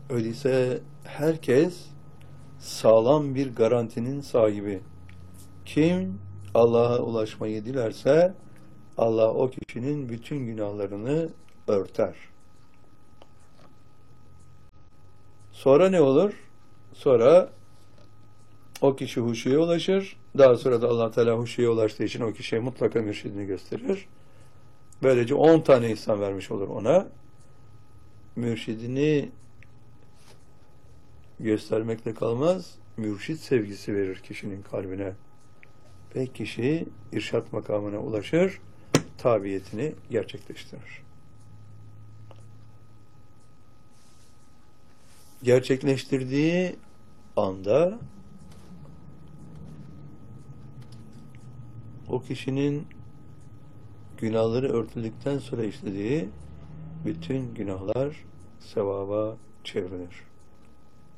Öyleyse herkes sağlam bir garantinin sahibi. Kim Allah'a ulaşmayı dilerse Allah o kişinin bütün günahlarını örter. Sonra ne olur? Sonra o kişi huşuya ulaşır. Daha sonra da Allah Teala huşuya ulaştığı için o kişiye mutlaka mürşidini gösterir. Böylece 10 tane ihsan vermiş olur ona. Mürşidini göstermekle kalmaz, mürşid sevgisi verir kişinin kalbine. Ve kişi irşat makamına ulaşır, tabiyetini gerçekleştirir. Gerçekleştirdiği anda o kişinin günahları örtüldükten sonra işlediği bütün günahlar sevaba çevrilir.